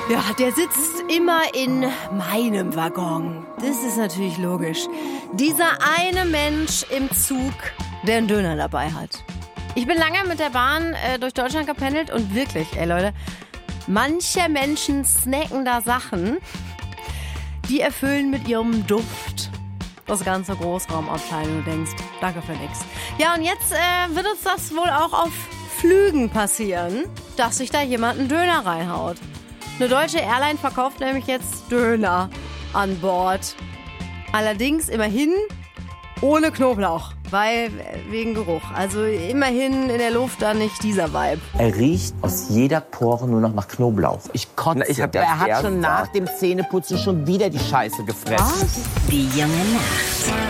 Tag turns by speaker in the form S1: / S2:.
S1: Ja, der sitzt immer in meinem Waggon. Das ist natürlich logisch. Dieser eine Mensch im Zug, der einen Döner dabei hat. Ich bin lange mit der Bahn durch Deutschland gependelt und wirklich, ey Leute, manche Menschen snacken da Sachen, die erfüllen mit ihrem Duft das ganze Großraumabteil. Du denkst, danke für nix. Ja, und jetzt wird uns das wohl auch auf Flügen passieren, dass sich da jemand einen Döner reinhaut. Eine deutsche Airline verkauft nämlich jetzt Döner an Bord. Allerdings immerhin ohne Knoblauch, weil wegen Geruch. Also immerhin in der Luft dann nicht dieser Vibe.
S2: Er riecht aus jeder Pore nur noch nach Knoblauch. Ich kotze.
S3: Er hat schon nach dem Zähneputzen schon wieder die Scheiße gefressen.
S4: Die junge Nacht.